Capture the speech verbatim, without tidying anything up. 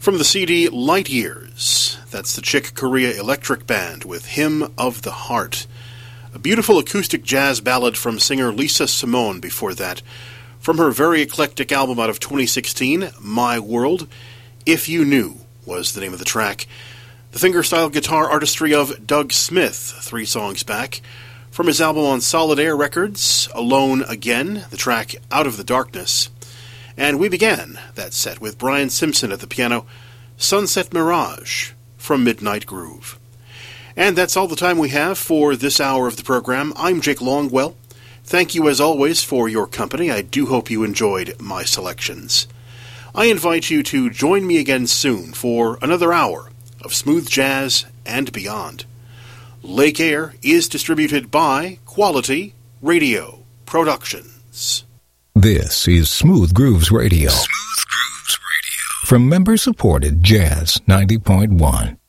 From the C D Light Years, that's the Chick Corea Electric Band with Hymn of the Heart. A beautiful acoustic jazz ballad from singer Lisa Simone before that. From her very eclectic album out of twenty sixteen, My World, If You Knew was the name of the track. The fingerstyle guitar artistry of Doug Smith, three songs back. From his album on Solid Air Records, Alone Again, the track Out of the Darkness. And we began that set with Brian Simpson at the piano, Sunset Mirage from Midnight Groove. And that's all the time we have for this hour of the program. I'm Jake Longwell. Thank you as always for your company. I do hope you enjoyed my selections. I invite you to join me again soon for another hour of smooth jazz and beyond. Lake Air is distributed by Quality Radio Productions. This is Smooth Grooves Radio. Smooth Grooves Radio. From member-supported Jazz ninety point one.